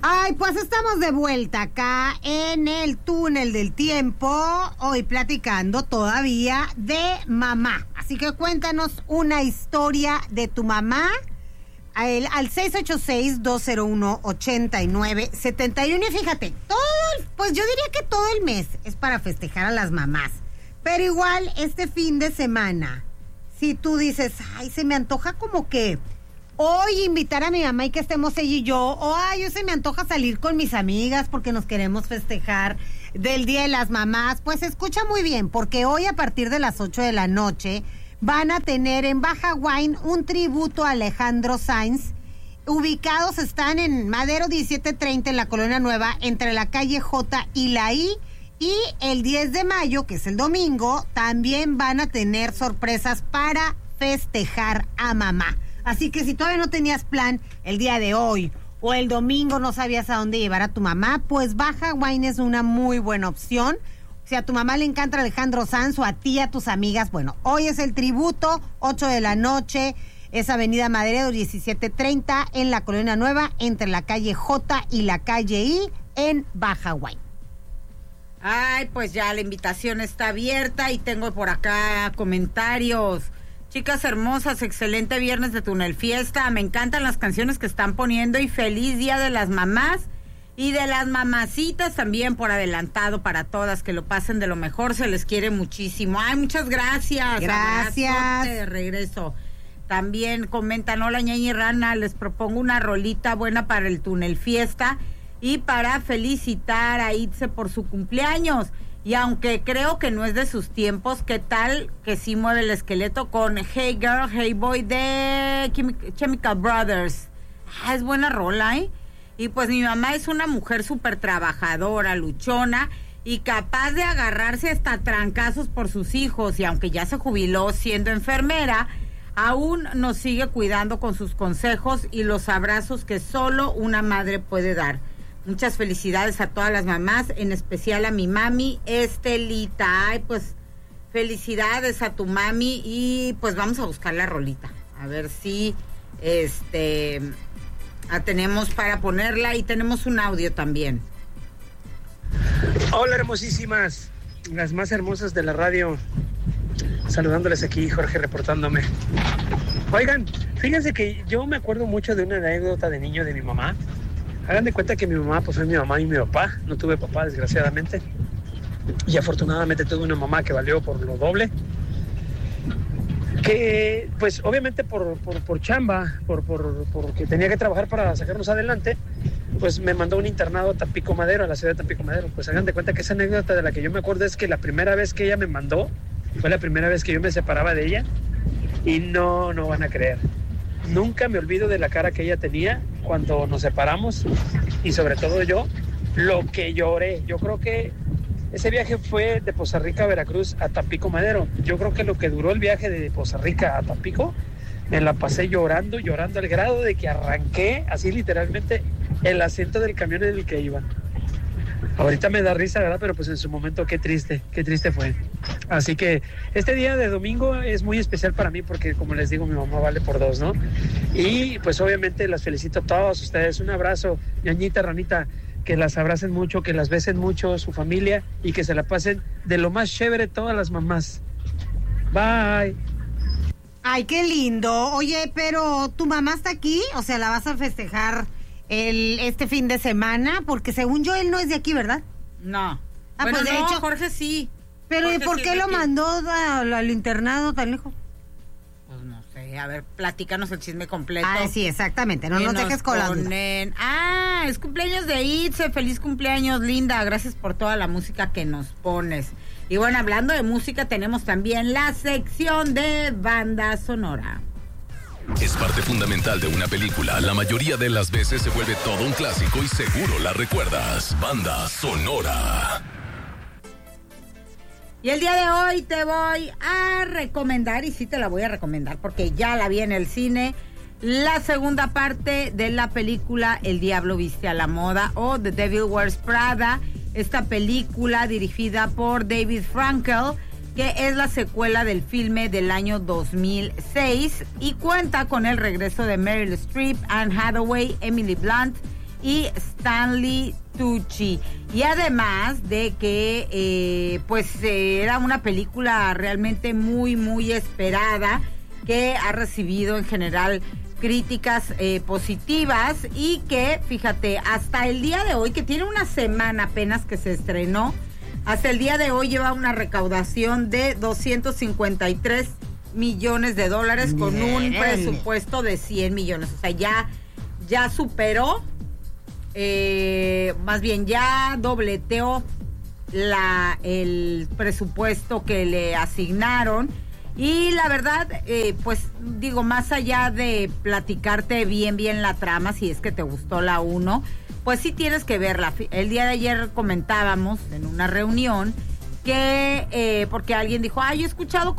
Ay, pues estamos de vuelta acá en el túnel del tiempo, hoy platicando todavía de mamá. Así que cuéntanos una historia de tu mamá al 686-201-8971. Y fíjate, pues yo diría que todo el mes es para festejar a las mamás. Pero igual este fin de semana, si tú dices, ay, se me antoja como que hoy invitar a mi mamá y que estemos ella y yo, o ay, hoy se me antoja salir con mis amigas porque nos queremos festejar del Día de las Mamás, pues escucha muy bien, porque hoy a partir de las 8 de la noche van a tener en Baja Wine un tributo a Alejandro Sanz. Ubicados están en Madero 1730 en la Colonia Nueva, entre la calle J y la I. Y el 10 de mayo, que es el domingo, también van a tener sorpresas para festejar a mamá. Así que si todavía no tenías plan el día de hoy o el domingo no sabías a dónde llevar a tu mamá, pues Baja Wine es una muy buena opción. Si a tu mamá le encanta Alejandro Sanz o a ti, a tus amigas, bueno, hoy es el tributo, 8 de la noche, es Avenida Madero 1730 en la Colonia Nueva, entre la calle J y la calle I en Baja Wine. Ay, pues ya la invitación está abierta y tengo por acá comentarios. Chicas hermosas, excelente viernes de Túnel Fiesta. Me encantan las canciones que están poniendo y feliz Día de las Mamás y de las mamacitas también por adelantado para todas. Que lo pasen de lo mejor, se les quiere muchísimo. Ay, muchas gracias. Gracias. Abrazote de regreso. También comentan, hola Ñañi Rana, les propongo una rolita buena para el Túnel Fiesta y para felicitar a Itze por su cumpleaños. Y aunque creo que no es de sus tiempos, ¿qué tal que sí mueve el esqueleto con Hey Girl, Hey Boy de Chemical Brothers? Es buena rola, ¿eh? Y pues mi mamá es una mujer súper trabajadora, luchona y capaz de agarrarse hasta trancazos por sus hijos. Y aunque ya se jubiló siendo enfermera, aún nos sigue cuidando con sus consejos y los abrazos que solo una madre puede dar. Muchas felicidades a todas las mamás, en especial a mi mami, Estelita. Ay, pues, felicidades a tu mami y pues vamos a buscar la rolita. A ver si, la tenemos para ponerla y tenemos un audio también. Hola, hermosísimas, las más hermosas de la radio. Saludándoles aquí, Jorge, reportándome. Oigan, fíjense que yo me acuerdo mucho de una anécdota de niño de mi mamá. Hagan de cuenta que mi mamá, pues fue mi mamá y mi papá. No tuve papá, desgraciadamente. Y afortunadamente tuve una mamá que valió por lo doble. Que, pues, obviamente por chamba, porque tenía que trabajar para sacarnos adelante, pues me mandó un internado a Tampico Madero, a la ciudad de Tampico Madero. Pues hagan de cuenta que esa anécdota de la que yo me acuerdo es que la primera vez que ella me mandó, fue la primera vez que yo me separaba de ella. Y no van a creer. Nunca me olvido de la cara que ella tenía cuando nos separamos y sobre todo yo, lo que lloré. Yo creo que ese viaje fue de Poza Rica a Veracruz a Tampico Madero. Yo creo que lo que duró el viaje de Poza Rica a Tampico, me la pasé llorando al grado de que arranqué así literalmente el asiento del camión en el que iba. Ahorita me da risa, ¿verdad? Pero pues en su momento qué triste fue. Así que este día de domingo es muy especial para mí porque, como les digo, mi mamá vale por dos, ¿no? Y pues obviamente las felicito a todos ustedes. Un abrazo, Ñañita, Ranita, que las abracen mucho, que las besen mucho, su familia, y que se la pasen de lo más chévere todas las mamás. Bye. Ay, qué lindo. Oye, pero ¿tu mamá está aquí? O sea, ¿la vas a festejar este fin de semana? Porque según yo, él no es de aquí, ¿verdad? No. Ah, bueno, pues de hecho, Jorge sí. Pero Jorge ¿y por sí qué lo aquí mandó al internado tan lejos? Pues no sé, a ver, platícanos el chisme completo. Ah, sí, exactamente, no nos dejes con la duda. Es cumpleaños de Itze, feliz cumpleaños, linda, gracias por toda la música que nos pones. Y bueno, hablando de música, tenemos también la sección de banda sonora. Es parte fundamental de una película. La mayoría de las veces se vuelve todo un clásico y seguro la recuerdas. Banda sonora. Y el día de hoy te voy a recomendar, y sí te la voy a recomendar porque ya la vi en el cine, la segunda parte de la película El Diablo Viste a la Moda o The Devil Wears Prada. Esta película dirigida por David Frankel, que es la secuela del filme del año 2006 y cuenta con el regreso de Meryl Streep, Anne Hathaway, Emily Blunt y Stanley Tucci. Y además de que era una película realmente muy, muy esperada, que ha recibido en general críticas positivas, y que, fíjate, hasta el día de hoy, que tiene una semana apenas que se estrenó, hasta el día de hoy lleva una recaudación de $253 millones con un presupuesto de 100 millones. O sea, ya superó, más bien ya dobleteó el presupuesto que le asignaron. Y la verdad, pues digo, más allá de platicarte bien la trama, si es que te gustó la 1, pues sí tienes que verla. El día de ayer comentábamos en una reunión que, porque alguien dijo, yo he escuchado